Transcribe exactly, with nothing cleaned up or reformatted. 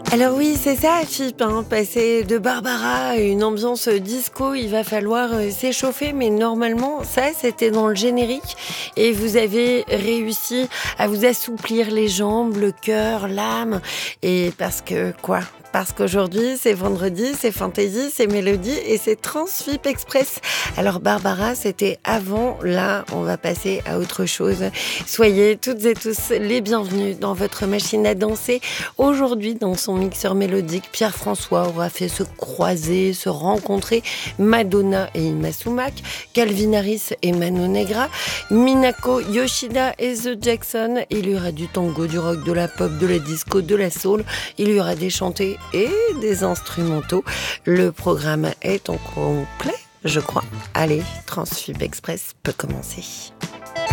Alors oui, c'est ça, Philippe, hein, passer de Barbara à une ambiance disco, il va falloir euh, s'échauffer, mais normalement, ça, c'était dans le générique, et vous avez réussi à vous assouplir les jambes, le cœur, l'âme, et parce que quoi ? Parce qu'aujourd'hui, c'est vendredi, c'est fantaisie, c'est mélodie et c'est Transfip Express. Alors Barbara, c'était avant, là, on va passer à autre chose. Soyez toutes et tous les bienvenus dans votre machine à danser. Aujourd'hui, dans son mixeur mélodique, Pierre-François aura fait se croiser, se rencontrer Madonna et Inma Sumac, Calvin Harris et Mano Negra, Minako Yoshida et The Jackson. Il y aura du tango, du rock, de la pop, de la disco, de la soul. Il y aura des chantés et des instrumentaux. Le programme est en complet, je crois. Allez, Transfib Express peut commencer.